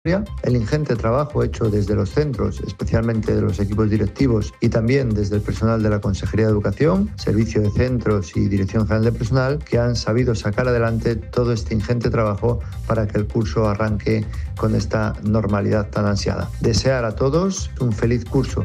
El ingente trabajo hecho desde los centros, especialmente de los equipos directivos y también desde el personal de la Consejería de Educación, Servicio de Centros y Dirección General de Personal, que han sabido sacar adelante todo este ingente trabajo para que el curso arranque con esta normalidad tan ansiada. Desear a todos un feliz curso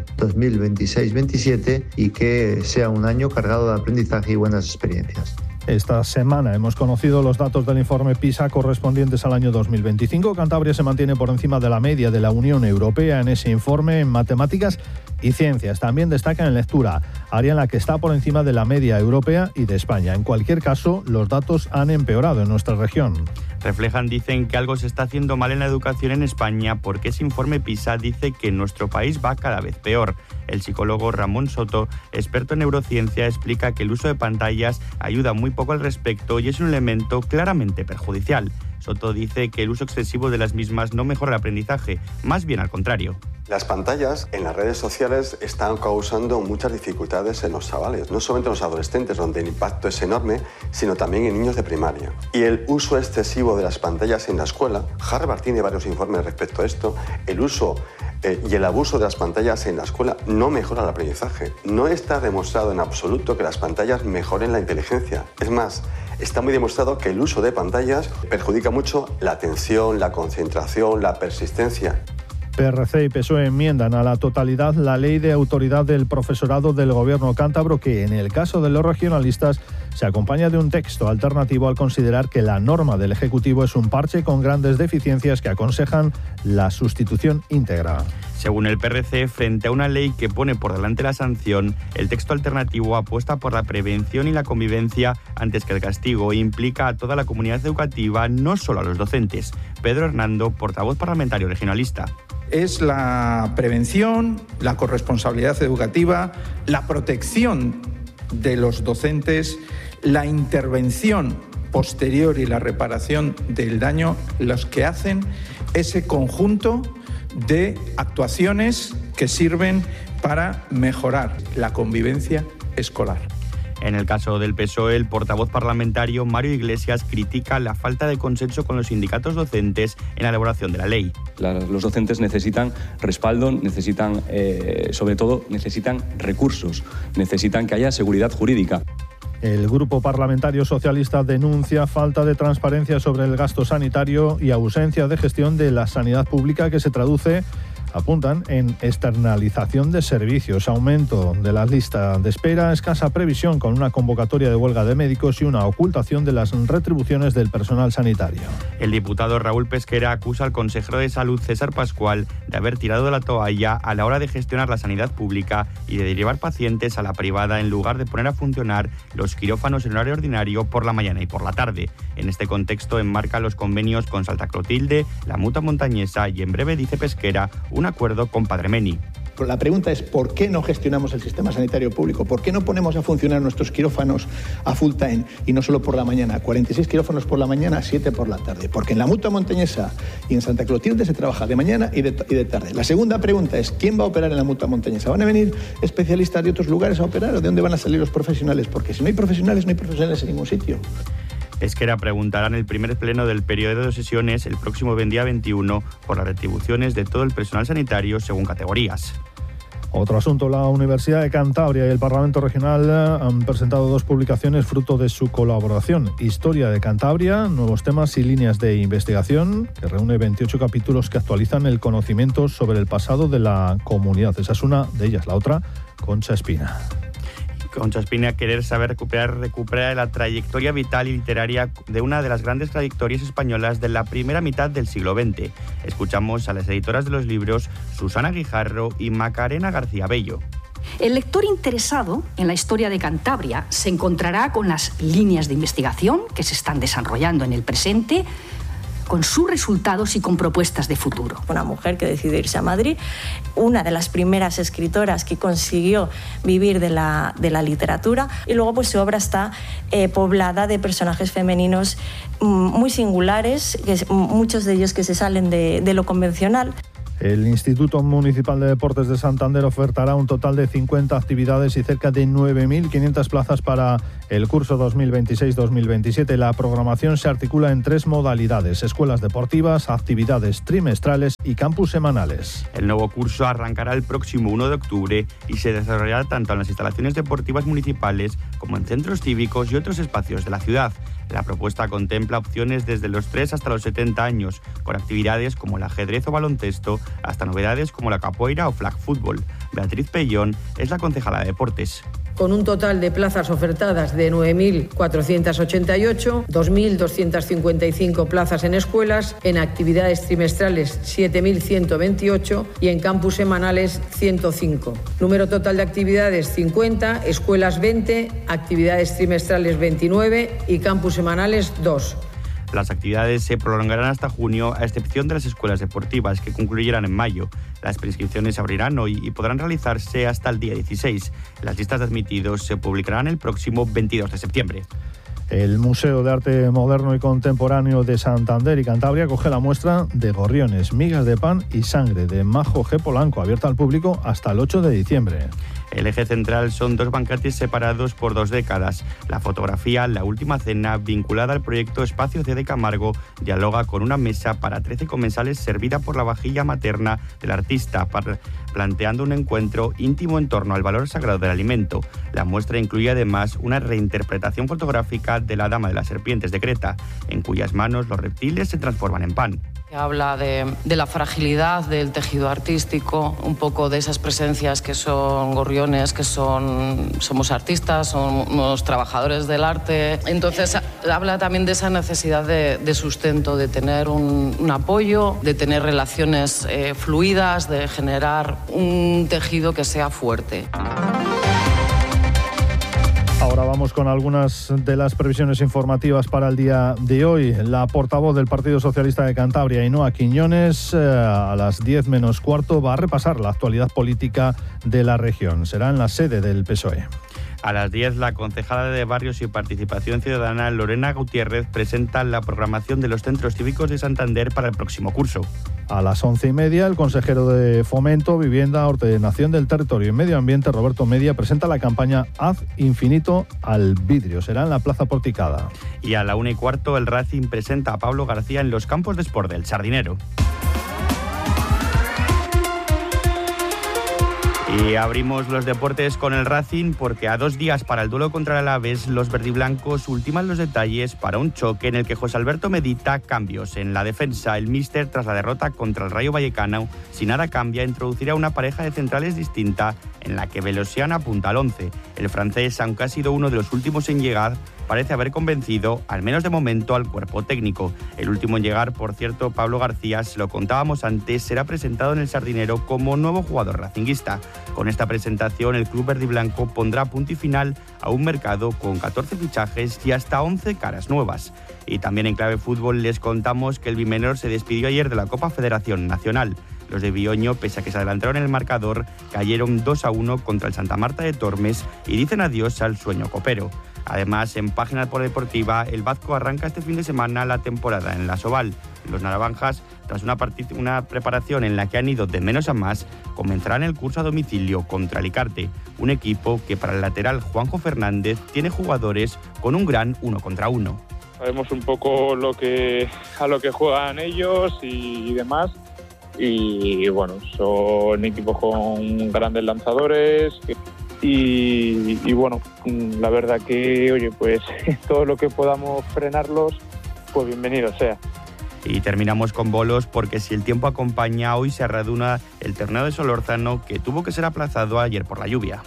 2026-27 y que sea un año cargado de aprendizaje y buenas experiencias. Esta semana hemos conocido los datos del informe PISA correspondientes al año 2025. Cantabria se mantiene por encima de la media de la Unión Europea en ese informe en matemáticas y ciencias. También destaca en lectura, área en la que está por encima de la media europea y de España. En cualquier caso, los datos han empeorado en nuestra región. Reflejan, dicen, que algo se está haciendo mal en la educación en España porque ese informe PISA dice que nuestro país va cada vez peor. El psicólogo Ramón Soto, experto en neurociencia, explica que el uso de pantallas ayuda muy poco al respecto y es un elemento claramente perjudicial. Soto dice que el uso excesivo de las mismas no mejora el aprendizaje, más bien al contrario. Las pantallas en las redes sociales están causando muchas dificultades en los chavales, no solamente en los adolescentes, donde el impacto es enorme, sino también en niños de primaria. Y el uso excesivo de las pantallas en la escuela, Harvard tiene varios informes respecto a esto, el uso y el abuso de las pantallas en la escuela no mejora el aprendizaje. No está demostrado en absoluto que las pantallas mejoren la inteligencia. Es más, está muy demostrado que el uso de pantallas perjudica mucho la atención, la concentración, la persistencia. PRC y PSOE enmiendan a la totalidad la ley de autoridad del profesorado del gobierno cántabro, que en el caso de los regionalistas se acompaña de un texto alternativo al considerar que la norma del Ejecutivo es un parche con grandes deficiencias que aconsejan la sustitución íntegra. Según el PRC, frente a una ley que pone por delante la sanción, el texto alternativo apuesta por la prevención y la convivencia antes que el castigo e implica a toda la comunidad educativa, no solo a los docentes. Pedro Hernando, portavoz parlamentario regionalista. Es la prevención, la corresponsabilidad educativa, la protección de los docentes, la intervención posterior y la reparación del daño, los que hacen ese conjunto de actuaciones que sirven para mejorar la convivencia escolar. En el caso del PSOE, el portavoz parlamentario Mario Iglesias critica la falta de consenso con los sindicatos docentes en la elaboración de la ley. Los docentes necesitan respaldo, necesitan recursos, necesitan que haya seguridad jurídica. El Grupo Parlamentario Socialista denuncia falta de transparencia sobre el gasto sanitario y ausencia de gestión de la sanidad pública que se traduce, apuntan, en externalización de servicios, aumento de las listas de espera, escasa previsión con una convocatoria de huelga de médicos y una ocultación de las retribuciones del personal sanitario. El diputado Raúl Pesquera acusa al consejero de Salud César Pascual de haber tirado de la toalla a la hora de gestionar la sanidad pública y de derivar pacientes a la privada en lugar de poner a funcionar los quirófanos en horario ordinario por la mañana y por la tarde. En este contexto enmarca los convenios con Santa Clotilde, la Mutua Montañesa y en breve, dice Pesquera, un acuerdo con Padre Meni. La pregunta es ¿por qué no gestionamos el sistema sanitario público? ¿Por qué no ponemos a funcionar nuestros quirófanos a full time y no solo por la mañana? 46 quirófanos por la mañana, 7 por la tarde. Porque en la Mutua Montañesa y en Santa Clotilde se trabaja de mañana y de tarde. La segunda pregunta es ¿quién va a operar en la Mutua Montañesa? ¿Van a venir especialistas de otros lugares a operar o de dónde van a salir los profesionales? Porque si no hay profesionales, no hay profesionales en ningún sitio. Pesquera preguntará en el primer pleno del periodo de sesiones el próximo día 21 por las retribuciones de todo el personal sanitario según categorías. Otro asunto, la Universidad de Cantabria y el Parlamento Regional han presentado 2 publicaciones fruto de su colaboración. Historia de Cantabria, nuevos temas y líneas de investigación, que reúne 28 capítulos que actualizan el conocimiento sobre el pasado de la comunidad. Esa es una de ellas, la otra, Concha Espina. Concha Espina, querer saber recuperar la trayectoria vital y literaria de una de las grandes trayectorias españolas de la primera mitad del siglo XX. Escuchamos a las editoras de los libros Susana Guijarro y Macarena García Bello. El lector interesado en la historia de Cantabria se encontrará con las líneas de investigación que se están desarrollando en el presente, con sus resultados y con propuestas de futuro. Una mujer que decide irse a Madrid, una de las primeras escritoras que consiguió vivir de la literatura, y luego pues su obra está poblada de personajes femeninos muy singulares, muchos de ellos que se salen de lo convencional. El Instituto Municipal de Deportes de Santander ofertará un total de 50 actividades y cerca de 9.500 plazas para el curso 2026-2027. La programación se articula en 3 modalidades: escuelas deportivas, actividades trimestrales y campus semanales. El nuevo curso arrancará el próximo 1 de octubre y se desarrollará tanto en las instalaciones deportivas municipales como en centros cívicos y otros espacios de la ciudad. La propuesta contempla opciones desde los 3 hasta los 70 años, con actividades como el ajedrez o baloncesto, hasta novedades como la capoeira o flag football. Beatriz Pellón es la concejala de deportes. Con un total de plazas ofertadas de 9.488, 2.255 plazas en escuelas, en actividades trimestrales 7.128 y en campus semanales 105. Número total de actividades 50, escuelas 20, actividades trimestrales 29 y campus semanales 2. Las actividades se prolongarán hasta junio, a excepción de las escuelas deportivas, que concluirán en mayo. Las prescripciones se abrirán hoy y podrán realizarse hasta el día 16. Las listas de admitidos se publicarán el próximo 22 de septiembre. El Museo de Arte Moderno y Contemporáneo de Santander y Cantabria acoge la muestra de gorriones, migas de pan y sangre de Majo G. Polanco, abierta al público hasta el 8 de diciembre. El eje central son 2 banquetes separados por 2 décadas. La fotografía La Última Cena, vinculada al proyecto Espacio C. de Camargo, dialoga con una mesa para 13 comensales servida por la vajilla materna del artista, planteando un encuentro íntimo en torno al valor sagrado del alimento. La muestra incluye además una reinterpretación fotográfica de la Dama de las Serpientes de Creta, en cuyas manos los reptiles se transforman en pan. Habla de la fragilidad del tejido artístico, un poco de esas presencias que son gorriones, que somos artistas, somos trabajadores del arte. Entonces habla también de esa necesidad de sustento, de tener un apoyo, de tener relaciones fluidas, de generar un tejido que sea fuerte. Ahora vamos con algunas de las previsiones informativas para el día de hoy. La portavoz del Partido Socialista de Cantabria, Ainhoa Quiñones, a las 10 menos cuarto va a repasar la actualidad política de la región. Será en la sede del PSOE. A las 10, la concejala de Barrios y Participación Ciudadana, Lorena Gutiérrez, presenta la programación de los centros cívicos de Santander para el próximo curso. A las 11:30, el consejero de Fomento, Vivienda, Ordenación del Territorio y Medio Ambiente, Roberto Media, presenta la campaña Haz infinito al vidrio. Será en la Plaza Porticada. Y a la 1:15, el Racing presenta a Pablo García en los campos de Sport del Sardinero. Y abrimos los deportes con el Racing porque a 2 días para el duelo contra el Alavés, los verdiblancos ultiman los detalles para un choque en el que José Alberto medita cambios en la defensa. El míster, tras la derrota contra el Rayo Vallecano, si nada cambia, introducirá una pareja de centrales distinta en la que Velosian apunta al 11. El francés, aunque ha sido uno de los últimos en llegar, parece haber convencido, al menos de momento, al cuerpo técnico. El último en llegar, por cierto, Pablo García, se lo contábamos antes, será presentado en el Sardinero como nuevo jugador racinguista. Con esta presentación, el club verdiblanco pondrá punto y final a un mercado con 14 fichajes y hasta 11 caras nuevas. Y también en clave fútbol les contamos que el Bimenor se despidió ayer de la Copa Federación Nacional. Los de Bioño, pese a que se adelantaron en el marcador, cayeron 2-1 contra el Santa Marta de Tormes y dicen adiós al sueño copero. Además, en página polideportiva, el Vasco arranca este fin de semana la temporada en la Soval. Los naranjas, tras una preparación en la que han ido de menos a más, comenzarán el curso a domicilio contra Alicarte, un equipo que para el lateral Juanjo Fernández tiene jugadores con un gran 1 contra 1. Sabemos un poco a lo que juegan ellos y demás. Y bueno, son equipos con grandes lanzadores y bueno, la verdad que, oye, pues todo lo que podamos frenarlos, pues bienvenido sea. Y terminamos con bolos porque si el tiempo acompaña, hoy se reanuda el torneo de Solórzano que tuvo que ser aplazado ayer por la lluvia.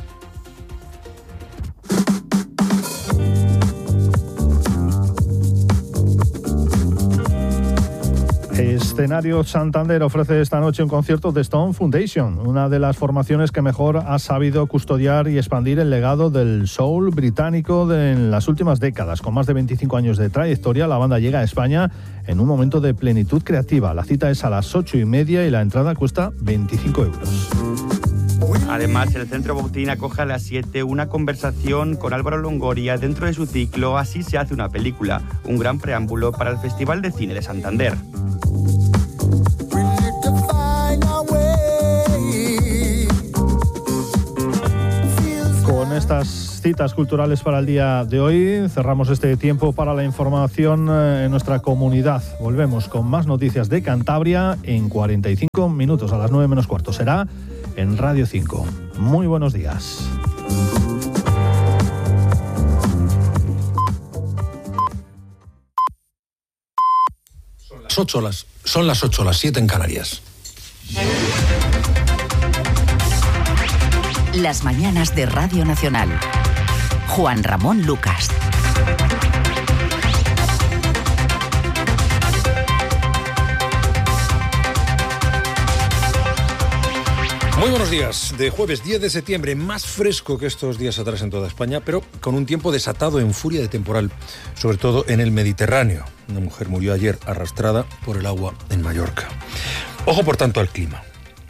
Escenario Santander ofrece esta noche un concierto de Stone Foundation, una de las formaciones que mejor ha sabido custodiar y expandir el legado del soul británico en las últimas décadas. Con más de 25 años de trayectoria, la banda llega a España en un momento de plenitud creativa. La cita es a las 8:30 y la entrada cuesta 25 euros. Además, el Centro Boutin acoge a las 7 una conversación con Álvaro Longoria dentro de su ciclo Así se hace una película, un gran preámbulo para el Festival de Cine de Santander. las citas culturales para el día de hoy. Cerramos este tiempo para la información en nuestra comunidad. Volvemos con más noticias de Cantabria en 45 minutos, a las 9 menos cuarto. Será en Radio 5. Muy buenos días. Son las 8, las 7 en Canarias. Las mañanas de Radio Nacional. Juan Ramón Lucas. Muy buenos días. De jueves 10 de septiembre, más fresco que estos días atrás en toda España, pero con un tiempo desatado en furia de temporal, sobre todo en el Mediterráneo. Una mujer murió ayer arrastrada por el agua en Mallorca. Ojo, por tanto, al clima.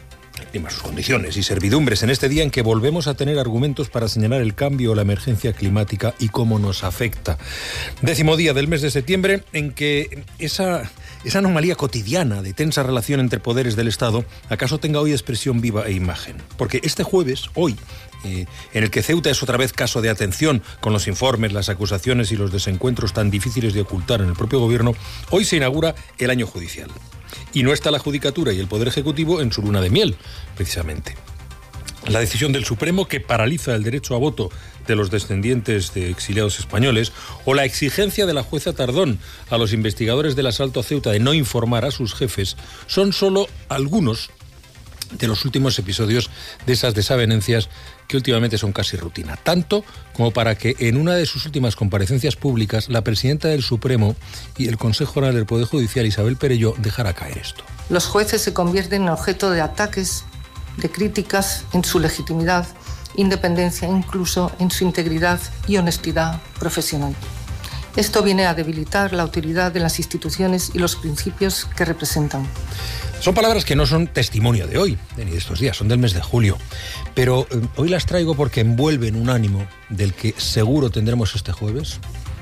Sus condiciones y servidumbres en este día en que volvemos a tener argumentos para señalar el cambio o la emergencia climática y cómo nos afecta. 10º día del mes de septiembre en que esa anomalía cotidiana de tensa relación entre poderes del Estado acaso tenga hoy expresión viva e imagen. Porque este jueves, hoy, en el que Ceuta es otra vez caso de atención con los informes, las acusaciones y los desencuentros tan difíciles de ocultar en el propio gobierno, hoy se inaugura el año judicial. Y no está la Judicatura y el Poder Ejecutivo en su luna de miel, precisamente. La decisión del Supremo que paraliza el derecho a voto de los descendientes de exiliados españoles o la exigencia de la jueza Tardón a los investigadores del asalto a Ceuta de no informar a sus jefes son solo algunos de los últimos episodios de esas desavenencias que últimamente son casi rutina, tanto como para que en una de sus últimas comparecencias públicas la presidenta del Supremo y el Consejo General del Poder Judicial, Isabel Perelló, dejara caer esto. Los jueces se convierten en objeto de ataques, de críticas en su legitimidad, independencia, incluso en su integridad y honestidad profesional. Esto viene a debilitar la autoridad de las instituciones y los principios que representan. Son palabras que no son testimonio de hoy, ni de estos días, son del mes de julio. Pero hoy las traigo porque envuelven un ánimo del que seguro tendremos este jueves,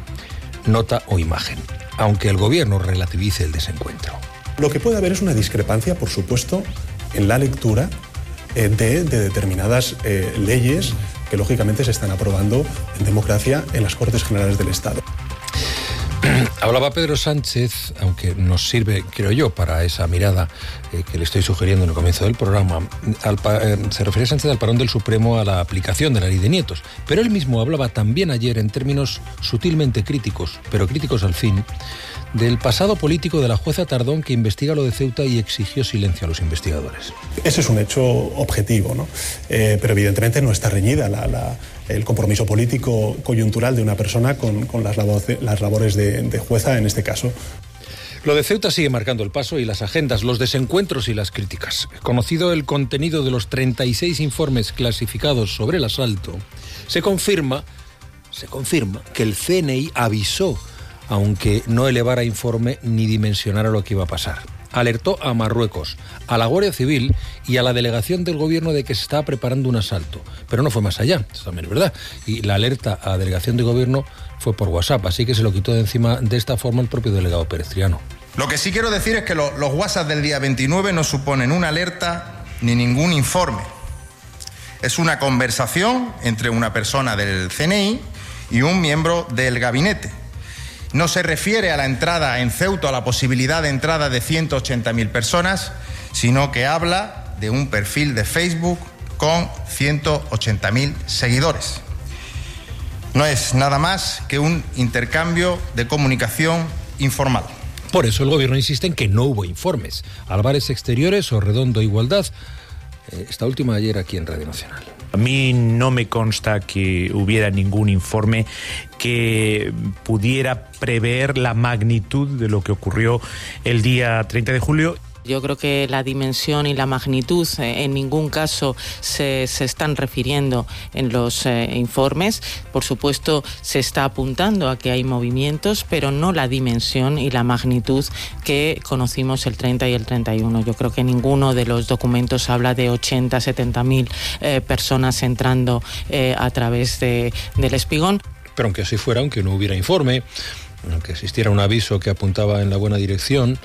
nota o imagen, aunque el gobierno relativice el desencuentro. Lo que puede haber es una discrepancia, por supuesto, en la lectura de determinadas leyes que lógicamente se están aprobando en democracia en las Cortes Generales del Estado. Hablaba Pedro Sánchez, aunque nos sirve, creo yo, para esa mirada que le estoy sugiriendo en el comienzo del programa. Se refería Sánchez al parón del Supremo a la aplicación de la ley de nietos. Pero él mismo hablaba también ayer en términos sutilmente críticos, pero críticos al fin, del pasado político de la jueza Tardón que investiga lo de Ceuta y exigió silencio a los investigadores. Ese es un hecho objetivo, ¿no? Pero evidentemente no está reñida el compromiso político coyuntural de una persona con las labores de jueza en este caso. Lo de Ceuta sigue marcando el paso y las agendas, los desencuentros y las críticas. Conocido el contenido de los 36 informes clasificados sobre el asalto, se confirma que el CNI avisó, aunque no elevara informe ni dimensionara lo que iba a pasar. Alertó a Marruecos, a la Guardia Civil y a la delegación del gobierno de que se estaba preparando un asalto. Pero no fue más allá, eso también es verdad. Y la alerta a la delegación de gobierno fue por WhatsApp, así que se lo quitó de encima de esta forma el propio delegado Perestriano. Lo que sí quiero decir es que los WhatsApp del día 29 no suponen una alerta ni ningún informe. Es una conversación entre una persona del CNI y un miembro del gabinete. No se refiere a la entrada en Ceuta, a la posibilidad de entrada de 180.000 personas, sino que habla de un perfil de Facebook con 180.000 seguidores. No es nada más que un intercambio de comunicación informal. Por eso el gobierno insiste en que no hubo informes. Álvarez Exteriores o Redondo Igualdad, esta última ayer aquí en Radio Nacional. A mí no me consta que hubiera ningún informe que pudiera prever la magnitud de lo que ocurrió el día 30 de julio. Yo creo que la dimensión y la magnitud en ningún caso se están refiriendo en los informes. Por supuesto, se está apuntando a que hay movimientos, pero no la dimensión y la magnitud que conocimos el 30 y el 31. Yo creo que ninguno de los documentos habla de 80, 70.000 personas entrando a través del Espigón. Pero aunque así fuera, aunque no hubiera informe, aunque existiera un aviso que apuntaba en la buena dirección,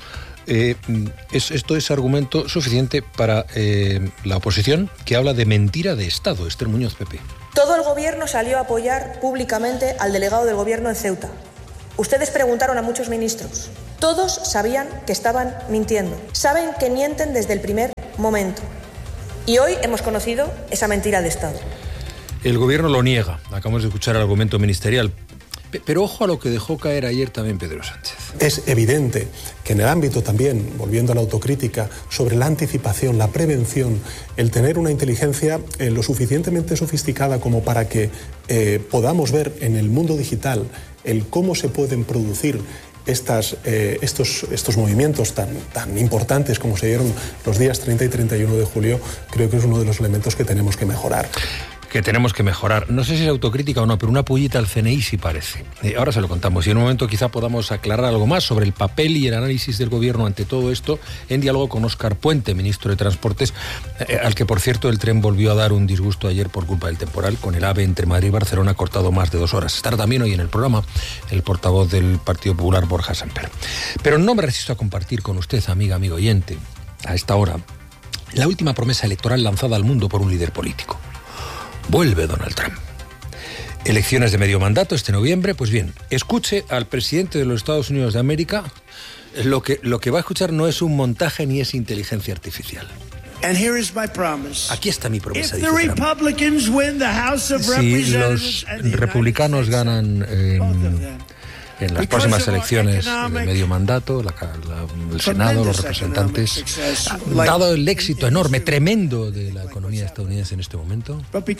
Esto es argumento suficiente para la oposición, que habla de mentira de Estado. Esther Muñoz, PP. Todo el gobierno salió a apoyar públicamente al delegado del gobierno en Ceuta. Ustedes preguntaron a muchos ministros. Todos sabían que estaban mintiendo. Saben que mienten desde el primer momento. Y hoy hemos conocido esa mentira de Estado. El gobierno lo niega. Acabamos de escuchar el argumento ministerial. Pero ojo a lo que dejó caer ayer también Pedro Sánchez. Es evidente que en el ámbito también, volviendo a la autocrítica, sobre la anticipación, la prevención, el tener una inteligencia lo suficientemente sofisticada como para que podamos ver en el mundo digital el cómo se pueden producir estos movimientos tan importantes como se dieron los días 30 y 31 de julio, creo que es uno de los elementos que tenemos que mejorar. No sé si es autocrítica o no, pero una pullita al CNI sí parece. Ahora se lo contamos y en un momento quizá podamos aclarar algo más sobre el papel y el análisis del gobierno ante todo esto, en diálogo con Óscar Puente, ministro de Transportes, al que por cierto el tren volvió a dar un disgusto ayer por culpa del temporal, con el AVE entre Madrid y Barcelona cortado más de 2 horas. Estará también hoy en el programa el portavoz del Partido Popular, Borja Semper. Pero no me resisto a compartir con usted, amiga, amigo oyente, a esta hora, la última promesa electoral lanzada al mundo por un líder político. Vuelve Donald Trump. Elecciones de medio mandato este noviembre. Pues bien, escuche al presidente de los Estados Unidos de América. Lo que va a escuchar no es un montaje ni es inteligencia artificial. Aquí está mi promesa, dice Trump. Si los republicanos ganan en las próximas elecciones de medio mandato, el Senado, los representantes, dado el éxito enorme, tremendo de la economía estadounidense en este momento,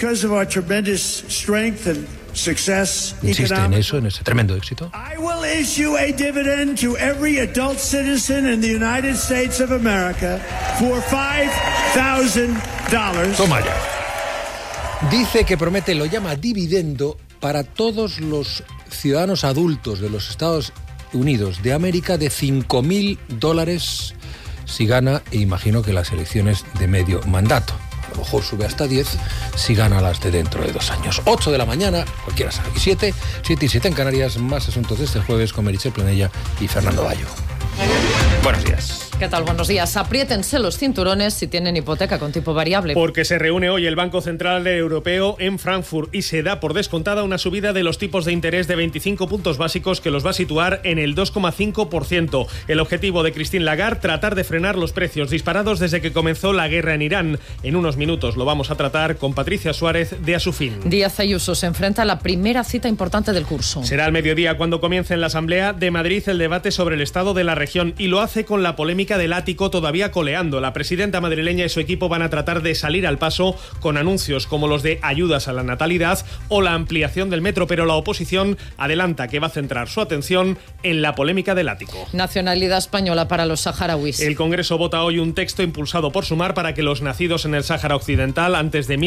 insiste en eso, en ese tremendo éxito, toma ya. Dice que promete, lo llama dividendo para todos los ciudadanos adultos de los Estados Unidos de América de $5.000 si gana, e imagino que las elecciones de medio mandato. A lo mejor sube hasta 10 si gana las de dentro de 2 años. 8 de la mañana, cualquiera sabe. Y 7 y 7 en Canarias. Más asuntos de este jueves con Meritxell Planella y Fernando Bayo. Buenos días. ¿Qué tal? Buenos días. Apriétense los cinturones si tienen hipoteca con tipo variable. Porque se reúne hoy el Banco Central Europeo en Frankfurt y se da por descontada una subida de los tipos de interés de 25 puntos básicos que los va a situar en el 2,5%. El objetivo de Christine Lagarde, tratar de frenar los precios disparados desde que comenzó la guerra en Irán. En unos minutos lo vamos a tratar con Patricia Suárez de Asufin. Díaz Ayuso se enfrenta a la primera cita importante del curso. Será al mediodía cuando comience en la Asamblea de Madrid el debate sobre el estado de la región y lo hace con la polémica del ático todavía coleando. La presidenta madrileña y su equipo van a tratar de salir al paso con anuncios como los de ayudas a la natalidad o la ampliación del metro, pero la oposición adelanta que va a centrar su atención en la polémica del ático. Nacionalidad española para los saharauis. El Congreso vota hoy un texto impulsado por Sumar para que los nacidos en el Sáhara Occidental antes de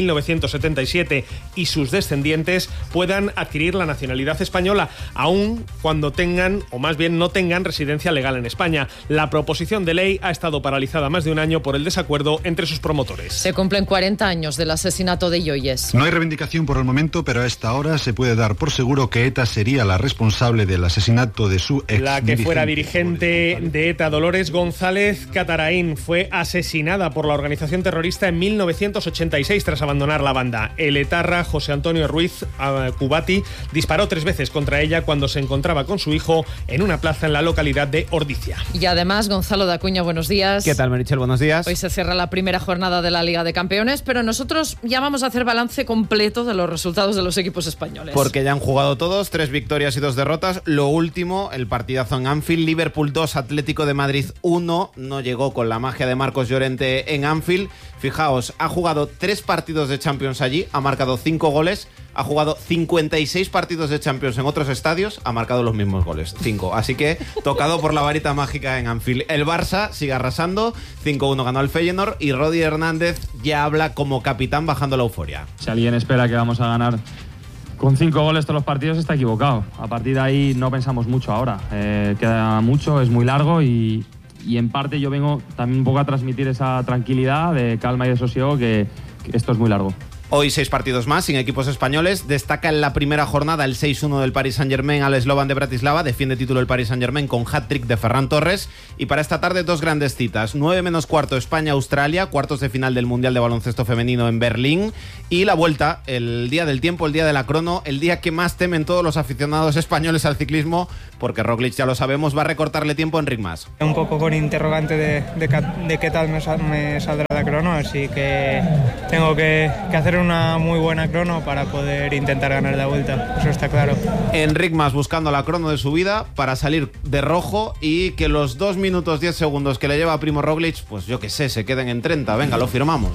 1977 y sus descendientes puedan adquirir la nacionalidad española, aun cuando tengan, o más bien no tengan, residencia legal en España. La proposición de ley ha estado paralizada más de un año por el desacuerdo entre sus promotores. Se cumplen 40 años del asesinato de Yoyes. No hay reivindicación por el momento, pero a esta hora se puede dar por seguro que ETA sería la responsable del asesinato de su ex. La que fuera dirigente de ETA, Dolores González Cataraín, fue asesinada por la organización terrorista en 1986 tras abandonar la banda. El etarra José Antonio Ruiz Cubati disparó 3 veces contra ella cuando se encontraba con su hijo en una plaza en la localidad de Ordizia. Y además, Gonzalo de Acuña, buenos días. ¿Qué tal, Meritxell? Buenos días. Hoy se cierra la primera jornada de la Liga de Campeones, pero nosotros ya vamos a hacer balance completo de los resultados de los equipos españoles. Porque ya han jugado todos, 3 victorias y 2 derrotas. Lo último, el partidazo en Anfield. Liverpool 2, Atlético de Madrid 1. No llegó con la magia de Marcos Llorente en Anfield. Fijaos, ha jugado 3 partidos de Champions allí, ha marcado 5 goles. Ha jugado 56 partidos de Champions en otros estadios, ha marcado los mismos goles, 5. Así que tocado por la varita mágica en Anfield. El Barça sigue arrasando, 5-1 ganó al Feyenoord y Rodi Hernández ya habla como capitán bajando la euforia. Si alguien espera que vamos a ganar con 5 goles todos los partidos, está equivocado. A partir de ahí no pensamos mucho ahora. Queda mucho, es muy largo y en parte yo vengo también un poco a transmitir esa tranquilidad de calma y de sosiego que esto es muy largo. Hoy 6 partidos más sin equipos españoles. Destaca en la primera jornada el 6-1 del Paris Saint-Germain al Slovan de Bratislava. Defiende título el Paris Saint-Germain con hat-trick de Ferran Torres. Y para esta tarde 2 grandes citas. 9 menos cuarto España-Australia, cuartos de final del Mundial de Baloncesto Femenino en Berlín. Y la vuelta, el día del tiempo, el día de la crono, el día que más temen todos los aficionados españoles al ciclismo, porque Roglic, ya lo sabemos, va a recortarle tiempo en Enric Mas. Un poco con interrogante de qué tal me saldrá la crono, así que tengo que hacer una muy buena crono para poder intentar ganar la vuelta, eso está claro. Enric Mas buscando la crono de su vida para salir de rojo y que los 2 minutos 10 segundos que le lleva a Primo Roglic, pues yo qué sé, se queden en 30. Venga, lo firmamos.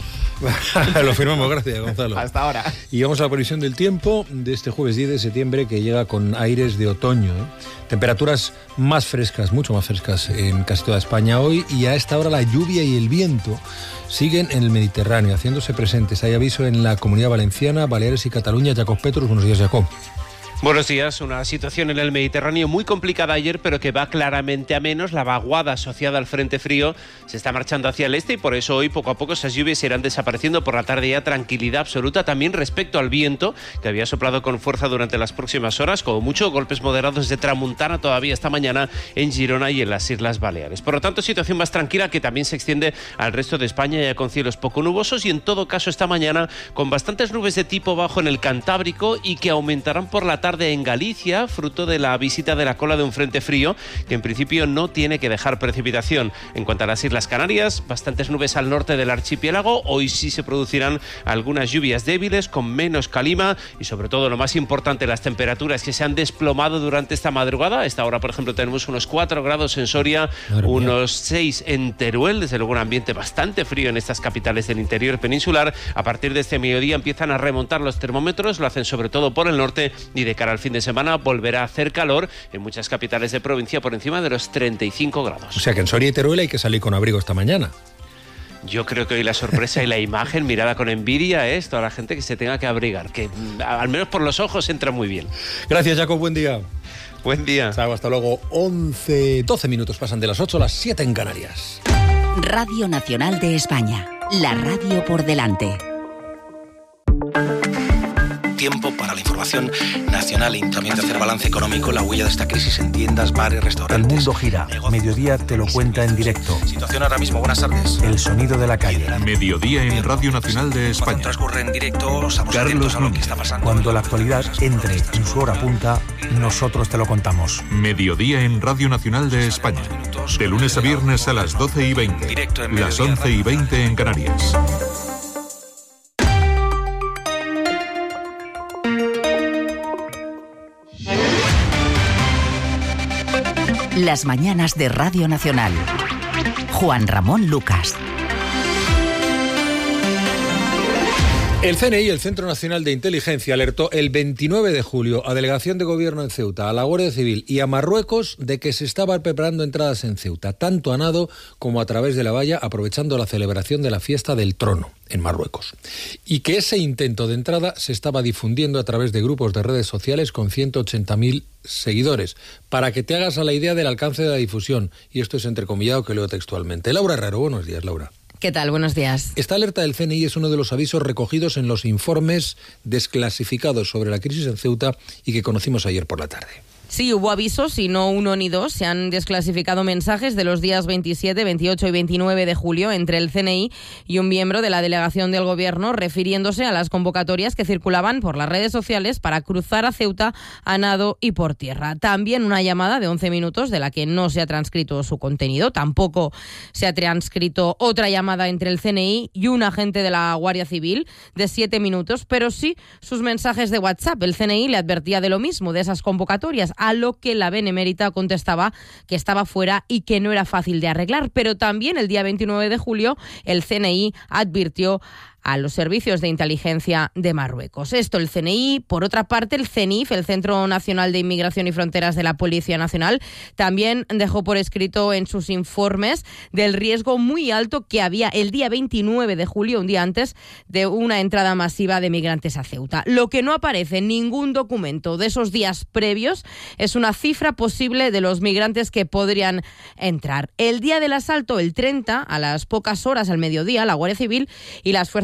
Lo firmamos, gracias, Gonzalo. Hasta ahora. Y vamos a la previsión del tiempo de este jueves 10 de septiembre, que llega con aires de otoño, Temperaturas más frescas, mucho más frescas en casi toda España hoy, y a esta hora la lluvia y el viento siguen en el Mediterráneo, haciéndose presentes. Hay aviso en la Comunidad Valenciana, Baleares y Cataluña. Jacob Petrus, buenos días, Jacob. Buenos días. Una situación en el Mediterráneo muy complicada ayer, pero que va claramente a menos. La vaguada asociada al frente frío se está marchando hacia el este y por eso hoy poco a poco esas lluvias irán desapareciendo. Por la tarde ya tranquilidad absoluta. También respecto al viento, que había soplado con fuerza durante las próximas horas, como mucho golpes moderados de tramuntana todavía esta mañana en Girona y en las Islas Baleares. Por lo tanto, situación más tranquila que también se extiende al resto de España, ya con cielos poco nubosos y en todo caso esta mañana con bastantes nubes de tipo bajo en el Cantábrico y que aumentarán por la tarde en Galicia, fruto de la visita de la cola de un frente frío que en principio no tiene que dejar precipitación. En cuanto a las Islas Canarias, bastantes nubes al norte del archipiélago. Hoy sí se producirán algunas lluvias débiles con menos calima y sobre todo lo más importante, las temperaturas que se han desplomado durante esta madrugada. A esta hora, por ejemplo, tenemos unos 4 grados en Soria, unos 6 en Teruel, desde luego un ambiente bastante frío en estas capitales del interior peninsular. A partir de este mediodía empiezan a remontar los termómetros, lo hacen sobre todo por el norte y de cara al fin de semana volverá a hacer calor en muchas capitales de provincia por encima de los 35 grados. O sea que en Soria y Teruel hay que salir con abrigo esta mañana. Yo creo que hoy la sorpresa y la imagen mirada con envidia es toda la gente que se tenga que abrigar, que al menos por los ojos entra muy bien. Gracias, Jacob, buen día. Buen día. Chao, hasta luego. 12 minutos pasan de las 8 a las 7 en Canarias. Radio Nacional de España, la radio por delante. Tiempo para la información nacional y también de hacer balance económico, la huella de esta crisis en tiendas, bares, restaurantes. El mundo gira. Mediodía te lo cuenta en directo. Situación ahora mismo, buenas tardes. El sonido de la calle. Mediodía en Radio Nacional de España. Cuando transcurre en directo, estamos atentos a lo que está pasando. Cuando la actualidad entre en su hora punta, nosotros te lo contamos. Mediodía en Radio Nacional de España. De lunes a viernes a las 12:20. Directo en las 11:20 en Canarias. Las mañanas de Radio Nacional. Juan Ramón Lucas. El CNI, el Centro Nacional de Inteligencia, alertó el 29 de julio a Delegación de Gobierno en Ceuta, a la Guardia Civil y a Marruecos de que se estaban preparando entradas en Ceuta, tanto a nado como a través de la valla, aprovechando la celebración de la fiesta del trono en Marruecos. Y que ese intento de entrada se estaba difundiendo a través de grupos de redes sociales con 180.000 seguidores, para que te hagas a la idea del alcance de la difusión. Y esto es entrecomillado que leo textualmente. Laura Herrero, buenos días, Laura. ¿Qué tal? Buenos días. Esta alerta del CNI es uno de los avisos recogidos en los informes desclasificados sobre la crisis en Ceuta y que conocimos ayer por la tarde. Sí, hubo avisos y no uno ni dos. Se han desclasificado mensajes de los días 27, 28 y 29 de julio entre el CNI y un miembro de la delegación del Gobierno refiriéndose a las convocatorias que circulaban por las redes sociales para cruzar a Ceuta a nado y por tierra. También una llamada de 11 minutos de la que no se ha transcrito su contenido. Tampoco se ha transcrito otra llamada entre el CNI y un agente de la Guardia Civil de 7 minutos, pero sí sus mensajes de WhatsApp. El CNI le advertía de lo mismo, de esas convocatorias, a lo que la benemérita contestaba que estaba fuera y que no era fácil de arreglar. Pero también el día 29 de julio el CNI advirtió a los servicios de inteligencia de Marruecos. Esto el CNI. Por otra parte, el CENIF, el Centro Nacional de Inmigración y Fronteras de la Policía Nacional, también dejó por escrito en sus informes del riesgo muy alto que había el día 29 de julio, un día antes de una entrada masiva de migrantes a Ceuta. Lo que no aparece en ningún documento de esos días previos es una cifra posible de los migrantes que podrían entrar. El día del asalto, el 30, a las pocas horas al mediodía, la Guardia Civil y las fuerzas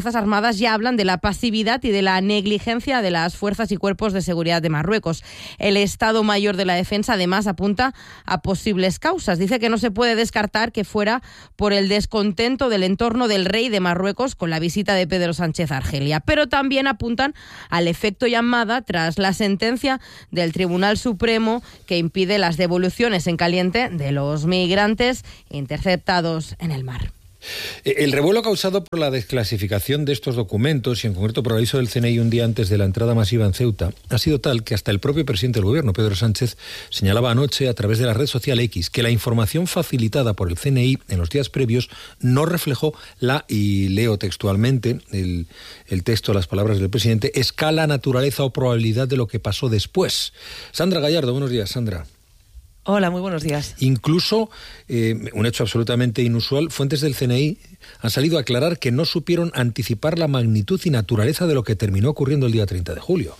Fuerzas Armadas ya hablan de la pasividad y de la negligencia de las fuerzas y cuerpos de seguridad de Marruecos. El Estado Mayor de la Defensa además apunta a posibles causas. Dice que no se puede descartar que fuera por el descontento del entorno del rey de Marruecos con la visita de Pedro Sánchez a Argelia. Pero también apuntan al efecto llamada tras la sentencia del Tribunal Supremo que impide las devoluciones en caliente de los migrantes interceptados en el mar. El revuelo causado por la desclasificación de estos documentos y en concreto por el aviso del CNI un día antes de la entrada masiva en Ceuta ha sido tal que hasta el propio presidente del gobierno, Pedro Sánchez, señalaba anoche a través de la red social X que la información facilitada por el CNI en los días previos no reflejó y leo textualmente el texto, las palabras del presidente, escala, naturaleza o probabilidad de lo que pasó después. Sandra Gallardo, buenos días, Sandra. Hola, muy buenos días. Incluso, un hecho absolutamente inusual, fuentes del CNI han salido a aclarar que no supieron anticipar la magnitud y naturaleza de lo que terminó ocurriendo el día 30 de julio.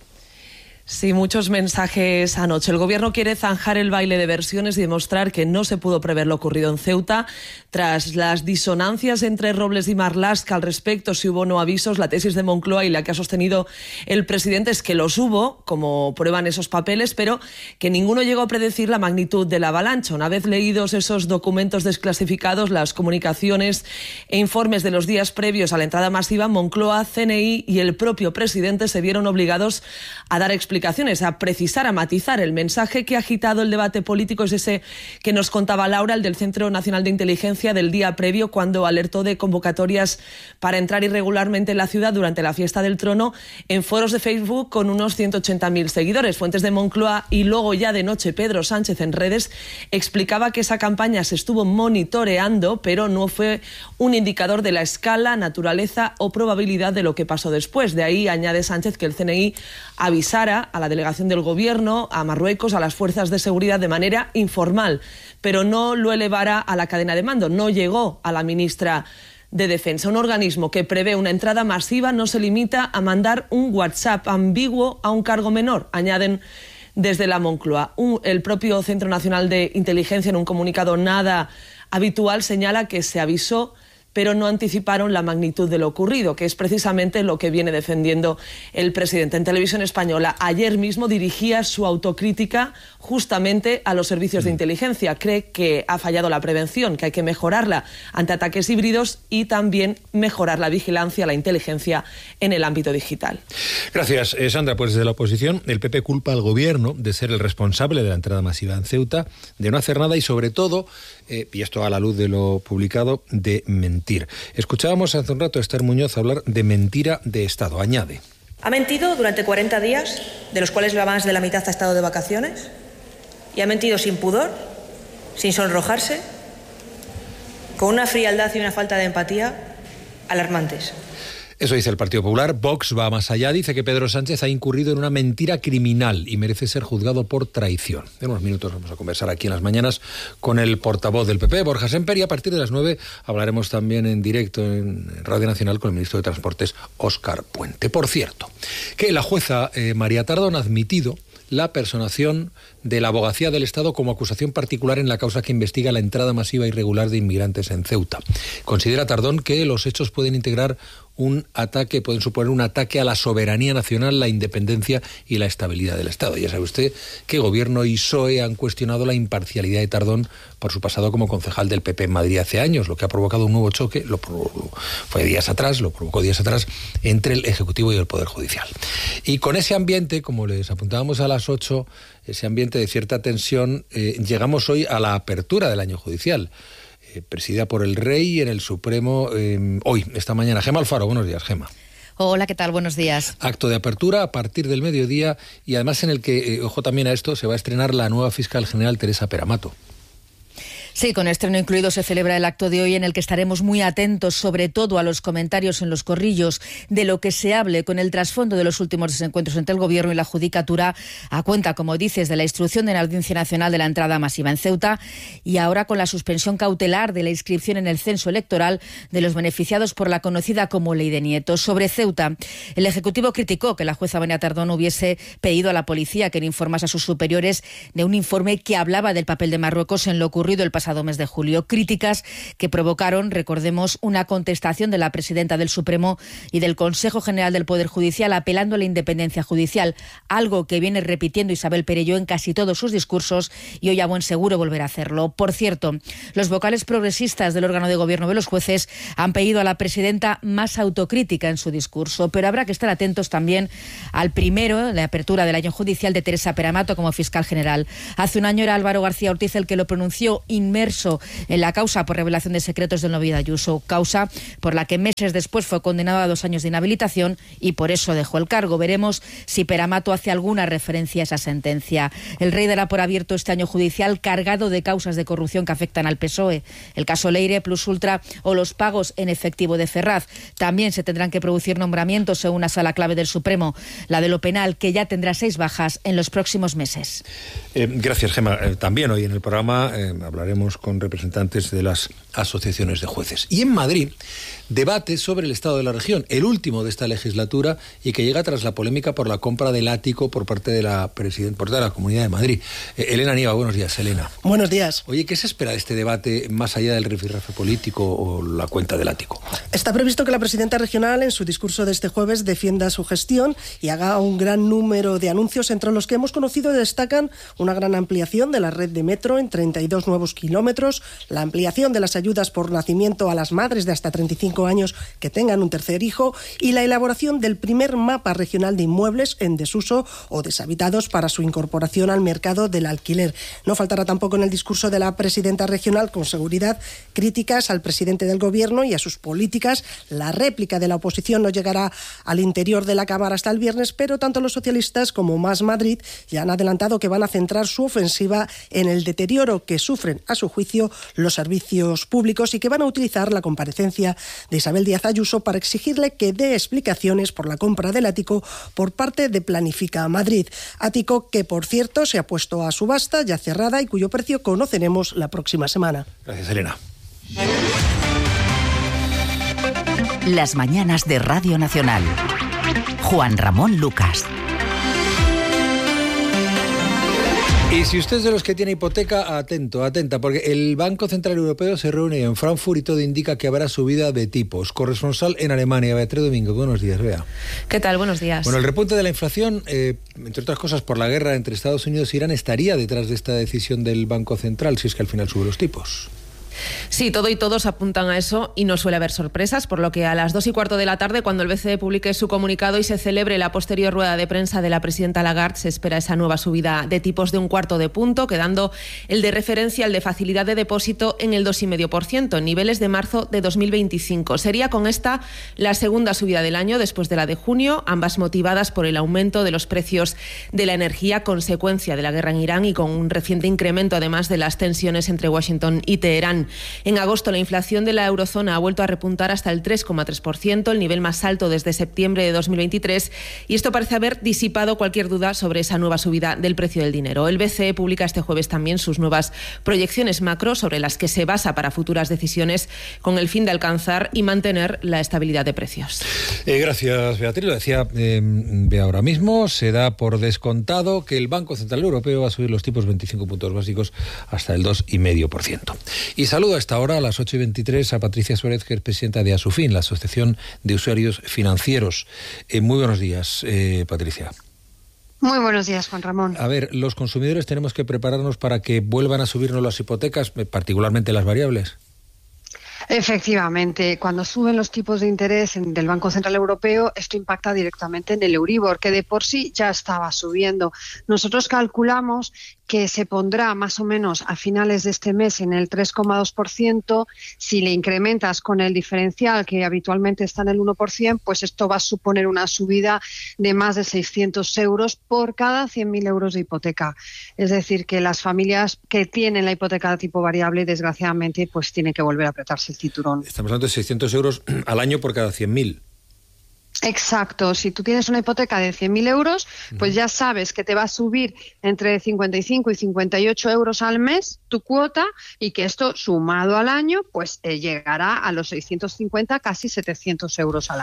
Sí, muchos mensajes anoche. El Gobierno quiere zanjar el baile de versiones y demostrar que no se pudo prever lo ocurrido en Ceuta. Tras las disonancias entre Robles y Marlaska al respecto, si hubo o no avisos, la tesis de Moncloa y la que ha sostenido el presidente es que los hubo, como prueban esos papeles, pero que ninguno llegó a predecir la magnitud de la avalancha. Una vez leídos esos documentos desclasificados, las comunicaciones e informes de los días previos a la entrada masiva, Moncloa, CNI y el propio presidente se vieron obligados a dar explicaciones, a precisar, a matizar. El mensaje que ha agitado el debate político es ese que nos contaba Laura, el del Centro Nacional de Inteligencia del día previo, cuando alertó de convocatorias para entrar irregularmente en la ciudad durante la fiesta del trono en foros de Facebook con unos 180.000 seguidores. Fuentes de Moncloa y luego ya de noche Pedro Sánchez en redes explicaba que esa campaña se estuvo monitoreando, pero no fue un indicador de la escala, naturaleza o probabilidad de lo que pasó después. De ahí añade Sánchez que el CNI avisara a la delegación del Gobierno, a Marruecos, a las fuerzas de seguridad de manera informal, pero no lo elevara a la cadena de mando, no llegó a la ministra de Defensa. Un organismo que prevé una entrada masiva no se limita a mandar un WhatsApp ambiguo a un cargo menor, añaden desde la Moncloa. El propio Centro Nacional de Inteligencia, en un comunicado nada habitual, señala que se avisó pero no anticiparon la magnitud de lo ocurrido, que es precisamente lo que viene defendiendo el presidente. En Televisión Española, ayer mismo dirigía su autocrítica justamente a los servicios de inteligencia. Cree que ha fallado la prevención, que hay que mejorarla ante ataques híbridos y también mejorar la vigilancia, la inteligencia en el ámbito digital. Gracias, Sandra. Pues desde la oposición, el PP culpa al Gobierno de ser el responsable de la entrada masiva en Ceuta, de no hacer nada y sobre todo, y esto a la luz de lo publicado, de mentir. Escuchábamos hace un rato a Esther Muñoz hablar de mentira de Estado. Añade. Ha mentido durante 40 días, de los cuales más de la mitad ha estado de vacaciones, y ha mentido sin pudor, sin sonrojarse, con una frialdad y una falta de empatía alarmantes. Eso dice el Partido Popular. Vox va más allá. Dice que Pedro Sánchez ha incurrido en una mentira criminal y merece ser juzgado por traición. En unos minutos vamos a conversar aquí en las mañanas con el portavoz del PP, Borja Semper, y a partir de las 9 hablaremos también en directo en Radio Nacional con el ministro de Transportes, Óscar Puente. Por cierto, que la jueza María Tardón ha admitido la personación de la Abogacía del Estado como acusación particular en la causa que investiga la entrada masiva irregular de inmigrantes en Ceuta. Considera Tardón que los hechos pueden suponer un ataque a la soberanía nacional, la independencia y la estabilidad del Estado. Ya sabe usted que Gobierno y PSOE han cuestionado la imparcialidad de Tardón por su pasado como concejal del PP en Madrid hace años, lo que ha provocado un nuevo choque, lo provocó días atrás entre el Ejecutivo y el Poder Judicial. Y con ese ambiente, como les apuntábamos a las 8, ese ambiente de cierta tensión, llegamos hoy a la apertura del año judicial, presidida por el Rey en el Supremo esta mañana. Gemma Alfaro, buenos días, Gemma. Hola, ¿qué tal? Buenos días. Acto de apertura a partir del mediodía y además en el que, ojo también a esto, se va a estrenar la nueva fiscal general Teresa Peramato. Sí, con estreno incluido se celebra el acto de hoy en el que estaremos muy atentos, sobre todo a los comentarios en los corrillos de lo que se hable con el trasfondo de los últimos desencuentros entre el Gobierno y la Judicatura, a cuenta, como dices, de la instrucción de la Audiencia Nacional de la entrada masiva en Ceuta y ahora con la suspensión cautelar de la inscripción en el censo electoral de los beneficiados por la conocida como Ley de Nietos. Sobre Ceuta, el Ejecutivo criticó que la jueza María Tardón hubiese pedido a la policía que informase a sus superiores de un informe que hablaba del papel de Marruecos en lo ocurrido el pasado pasado mes de julio. Críticas que provocaron, recordemos, una contestación de la presidenta del Supremo y del Consejo General del Poder Judicial apelando a la independencia judicial, algo que viene repitiendo Isabel Perelló en casi todos sus discursos y hoy a buen seguro volverá a hacerlo. Por cierto, los vocales progresistas del órgano de gobierno de los jueces han pedido a la presidenta más autocrítica en su discurso, pero habrá que estar atentos también al primero, la apertura del año judicial de Teresa Peramato como fiscal general. Hace un año era Álvaro García Ortiz el que lo pronunció, inmerso en la causa por revelación de secretos del novio de Ayuso, causa por la que meses después fue condenado a 2 años de inhabilitación y por eso dejó el cargo. Veremos si Peramato hace alguna referencia a esa sentencia. El rey dará por abierto este año judicial cargado de causas de corrupción que afectan al PSOE, el caso Leire, Plus Ultra o los pagos en efectivo de Ferraz. También se tendrán que producir nombramientos en una sala clave del Supremo, la de lo penal, que ya tendrá 6 bajas en los próximos meses. Gracias, Gemma. También hoy en el programa hablaremos con representantes de las asociaciones de jueces. Y en Madrid, debate sobre el estado de la región, el último de esta legislatura y que llega tras la polémica por la compra del ático por parte de la presidenta de la Comunidad de Madrid. Elena Nieva, buenos días, Elena. Buenos días. Oye, ¿qué se espera de este debate más allá del rifirrafe político o la cuenta del ático? Está previsto que la presidenta regional en su discurso de este jueves defienda su gestión y haga un gran número de anuncios, entre los que hemos conocido destacan una gran ampliación de la red de metro en 32 nuevos kilómetros, la ampliación de las ayudas por nacimiento a las madres de hasta 35 años que tengan un tercer hijo y la elaboración del primer mapa regional de inmuebles en desuso o deshabitados para su incorporación al mercado del alquiler. No faltará tampoco en el discurso de la presidenta regional, con seguridad, críticas al presidente del gobierno y a sus políticas. La réplica de la oposición no llegará al interior de la Cámara hasta el viernes, pero tanto los socialistas como Más Madrid ya han adelantado que van a centrar su ofensiva en el deterioro que sufren, a su juicio, los servicios públicos y que van a utilizar la comparecencia de Isabel Díaz Ayuso para exigirle que dé explicaciones por la compra del ático por parte de Planifica Madrid. Ático que, por cierto, se ha puesto a subasta, ya cerrada, y cuyo precio conoceremos la próxima semana. Gracias, Elena. Las mañanas de Radio Nacional. Juan Ramón Lucas. Y si usted es de los que tiene hipoteca, atenta, porque el Banco Central Europeo se reúne en Frankfurt y todo indica que habrá subida de tipos. Corresponsal en Alemania, Beatriz Domingo. Buenos días, Bea. ¿Qué tal? Buenos días. Bueno, el repunte de la inflación, entre otras cosas por la guerra entre Estados Unidos e Irán, estaría detrás de esta decisión del Banco Central, si es que al final sube los tipos. Sí, todo y todos apuntan a eso y no suele haber sorpresas, por lo que a las 2:15 de la tarde, cuando el BCE publique su comunicado y se celebre la posterior rueda de prensa de la presidenta Lagarde, se espera esa nueva subida de tipos de 1/4 punto, quedando el de referencia, el de facilidad de depósito, en el 2,5%, en niveles de marzo de 2025. Sería con esta la segunda subida del año después de la de junio, ambas motivadas por el aumento de los precios de la energía, consecuencia de la guerra en Irán y con un reciente incremento además de las tensiones entre Washington y Teherán. En agosto, la inflación de la eurozona ha vuelto a repuntar hasta el 3,3%, el nivel más alto desde septiembre de 2023, y esto parece haber disipado cualquier duda sobre esa nueva subida del precio del dinero. El BCE publica este jueves también sus nuevas proyecciones macro sobre las que se basa para futuras decisiones con el fin de alcanzar y mantener la estabilidad de precios. Gracias, Beatriz. Lo decía Bea ahora mismo, se da por descontado que el Banco Central Europeo va a subir los tipos 25 puntos básicos hasta el 2,5%. Y saludo a esta hora, a las 8:23, a Patricia Suárez, que es presidenta de ASUFIN, la Asociación de Usuarios Financieros. Muy buenos días, Patricia. Muy buenos días, Juan Ramón. A ver, los consumidores tenemos que prepararnos para que vuelvan a subirnos las hipotecas, particularmente las variables. Efectivamente, cuando suben los tipos de interés del Banco Central Europeo, esto impacta directamente en el Euribor, que de por sí ya estaba subiendo. Nosotros calculamos que se pondrá más o menos a finales de este mes en el 3,2%. Si le incrementas con el diferencial, que habitualmente está en el 1%, pues esto va a suponer una subida de más de 600 euros por cada 100.000 euros de hipoteca. Es decir, que las familias que tienen la hipoteca de tipo variable, desgraciadamente, pues tienen que volver a apretarse el cinturón. Estamos hablando de 600 euros al año por cada 100.000. Exacto. Si tú tienes una hipoteca de 100.000 euros, pues ya sabes que te va a subir entre 55 y 58 euros al mes tu cuota y que esto sumado al año pues llegará a los 650, casi 700 euros al año.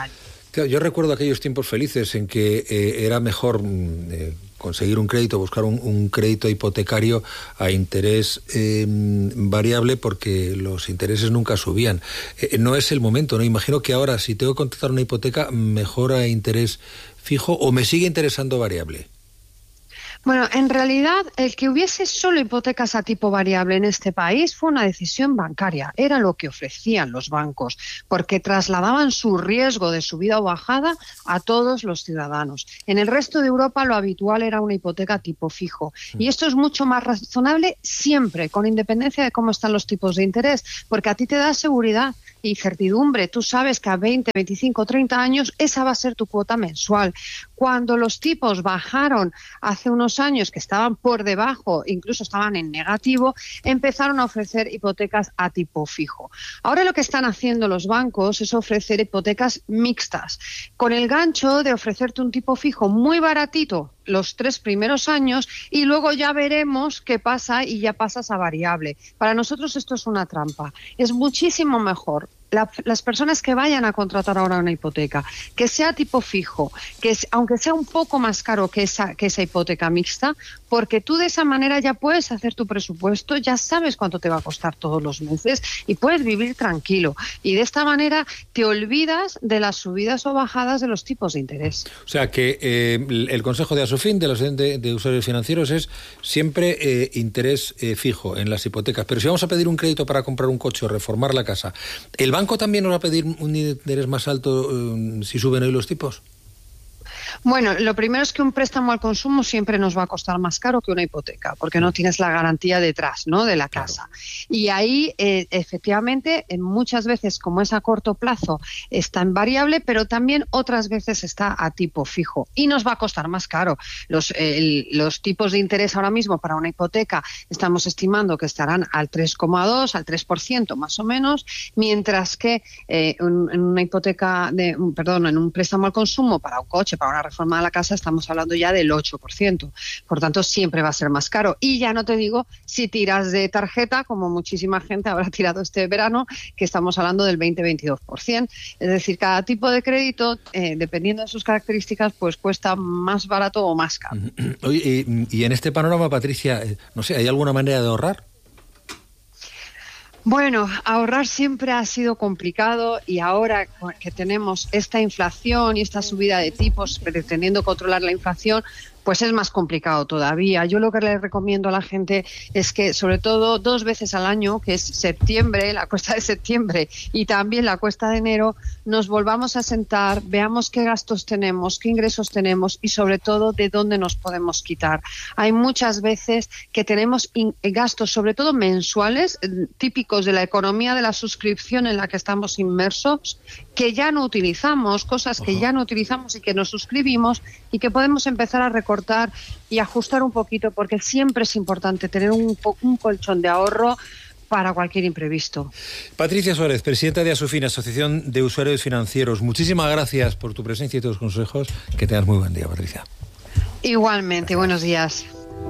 Yo recuerdo aquellos tiempos felices en que era mejor conseguir un crédito, buscar un crédito hipotecario a interés variable, porque los intereses nunca subían. No es el momento, ¿no? Imagino que ahora, si tengo que contratar una hipoteca, mejor a interés fijo, o me sigue interesando variable. Bueno, en realidad el que hubiese solo hipotecas a tipo variable en este país fue una decisión bancaria. Era lo que ofrecían los bancos, porque trasladaban su riesgo de subida o bajada a todos los ciudadanos. En el resto de Europa lo habitual era una hipoteca tipo fijo. Y esto es mucho más razonable siempre, con independencia de cómo están los tipos de interés, porque a ti te da seguridad y certidumbre. Tú sabes que a 20, 25, 30 años esa va a ser tu cuota mensual. Cuando los tipos bajaron hace unos años, que estaban por debajo, incluso estaban en negativo, empezaron a ofrecer hipotecas a tipo fijo. Ahora lo que están haciendo los bancos es ofrecer hipotecas mixtas, con el gancho de ofrecerte un tipo fijo muy baratito los 3 primeros años y luego ya veremos qué pasa y ya pasas a variable. Para nosotros esto es una trampa. Es muchísimo mejor las personas que vayan a contratar ahora una hipoteca, que sea tipo fijo, aunque sea un poco más caro que esa hipoteca mixta, porque tú de esa manera ya puedes hacer tu presupuesto, ya sabes cuánto te va a costar todos los meses y puedes vivir tranquilo. Y de esta manera te olvidas de las subidas o bajadas de los tipos de interés. O sea que el consejo de Asofin, de los de usuarios financieros, es siempre interés fijo en las hipotecas. Pero si vamos a pedir un crédito para comprar un coche o reformar la casa, ¿el banco también nos va a pedir un interés más alto si suben hoy los tipos? Bueno, lo primero es que un préstamo al consumo siempre nos va a costar más caro que una hipoteca, porque no tienes la garantía detrás, ¿no?, de la casa. Claro. Y ahí, efectivamente, muchas veces, como es a corto plazo, está en variable, pero también otras veces está a tipo fijo y nos va a costar más caro. Los tipos de interés ahora mismo para una hipoteca estamos estimando que estarán al 3,2, al 3% más o menos, mientras que en una hipoteca, en un préstamo al consumo para un coche, para una reforma de la casa, estamos hablando ya del 8%. Por tanto, siempre va a ser más caro. Y ya no te digo si tiras de tarjeta, como muchísima gente habrá tirado este verano, que estamos hablando del 20-22%. Es decir, cada tipo de crédito, dependiendo de sus características, pues cuesta más barato o más caro. Oye, y en este panorama, Patricia, no sé, ¿hay alguna manera de ahorrar? Bueno, ahorrar siempre ha sido complicado y ahora que tenemos esta inflación y esta subida de tipos pretendiendo controlar la inflación, pues es más complicado todavía. Yo lo que le recomiendo a la gente es que, sobre todo 2 veces al año, que es septiembre, la cuesta de septiembre y también la cuesta de enero, nos volvamos a sentar, veamos qué gastos tenemos, qué ingresos tenemos y sobre todo de dónde nos podemos quitar. Hay muchas veces que tenemos gastos, sobre todo mensuales, típicos de la economía de la suscripción en la que estamos inmersos, que ya no utilizamos, cosas que ya no utilizamos y que nos suscribimos y que podemos empezar a recortar y ajustar un poquito, porque siempre es importante tener un colchón de ahorro para cualquier imprevisto. Patricia Suárez, presidenta de Asofin, Asociación de Usuarios Financieros. Muchísimas gracias por tu presencia y tus consejos. Que tengas muy buen día, Patricia. Igualmente, buenos días.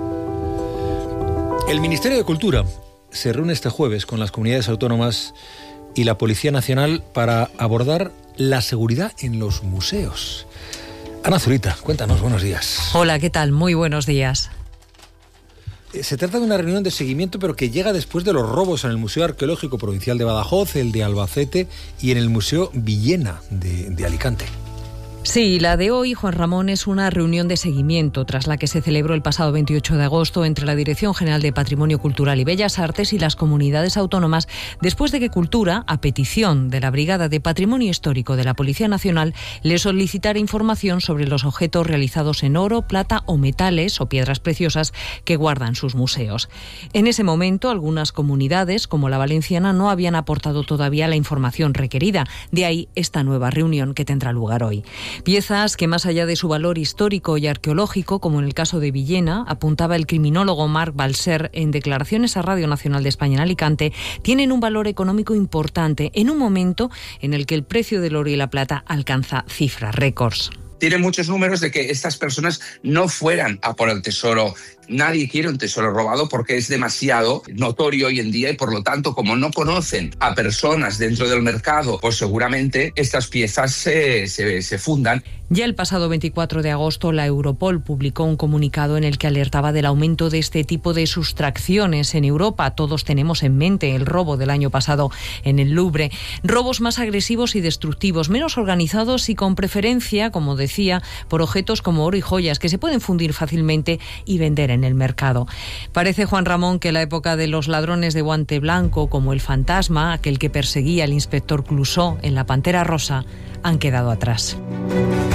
El Ministerio de Cultura se reúne este jueves con las comunidades autónomas y la Policía Nacional para abordar la seguridad en los museos. Ana Zurita, cuéntanos, buenos días. Hola, ¿qué tal? Muy buenos días. Se trata de una reunión de seguimiento, pero que llega después de los robos en el Museo Arqueológico Provincial de Badajoz, el de Albacete y en el Museo Villena de Alicante. Sí, la de hoy, Juan Ramón, es una reunión de seguimiento tras la que se celebró el pasado 28 de agosto entre la Dirección General de Patrimonio Cultural y Bellas Artes y las comunidades autónomas, después de que Cultura, a petición de la Brigada de Patrimonio Histórico de la Policía Nacional, le solicitara información sobre los objetos realizados en oro, plata o metales o piedras preciosas que guardan sus museos. En ese momento, algunas comunidades, como la valenciana, no habían aportado todavía la información requerida. De ahí esta nueva reunión que tendrá lugar hoy. Piezas que, más allá de su valor histórico y arqueológico, como en el caso de Villena, apuntaba el criminólogo Marc Balser en declaraciones a Radio Nacional de España en Alicante, tienen un valor económico importante en un momento en el que el precio del oro y la plata alcanza cifras récords. Tiene muchos números de que estas personas no fueran a por el tesoro Nadie quiere un tesoro robado porque es demasiado notorio hoy en día y por lo tanto, como no conocen a personas dentro del mercado, pues seguramente estas piezas se fundan. Ya el pasado 24 de agosto, la Europol publicó un comunicado en el que alertaba del aumento de este tipo de sustracciones en Europa. Todos tenemos en mente el robo del año pasado en el Louvre. Robos más agresivos y destructivos, menos organizados y con preferencia, como decía, por objetos como oro y joyas que se pueden fundir fácilmente y vender en el mercado. Parece, Juan Ramón, que la época de los ladrones de guante blanco, como el fantasma, aquel que perseguía al inspector Clouseau en La Pantera Rosa, han quedado atrás.